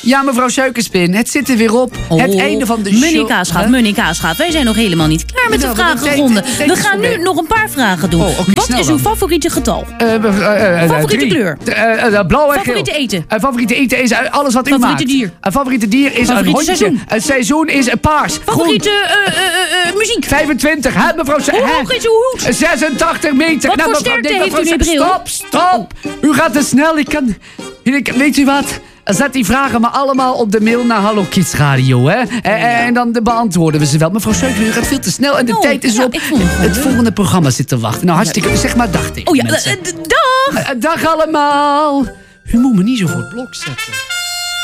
Ja, mevrouw Suikerspin, het zit er weer op. Het einde van de show. Meneer Kaasgaaf, wij zijn nog helemaal niet klaar met de vragenronde. We gaan nu nog een paar vragen doen. Wat is uw favoriete getal? Favoriete kleur? Blauw en geel. Favoriete eten? Favoriete eten is alles wat u maakt. Favoriete dier? Favoriete dier is een hondje. Seizoen? Het seizoen is paars. Favoriete muziek? 25. Hè, mevrouw Hoe hoog is uw hoed? 86 meter. Wat voor sterkte heeft u, meneer Bril? Stop. U gaat te snel. Weet u wat? Zet die vragen maar allemaal op de mail naar Hallo Kids Radio, hè? En dan beantwoorden we ze wel. Mevrouw Seukelen, u gaat veel te snel en de tijd is op. Het volgende programma zit te wachten. Nou, hartstikke. Zeg maar dag tegen dag! Dag allemaal. U moet me niet zo voor het blok zetten.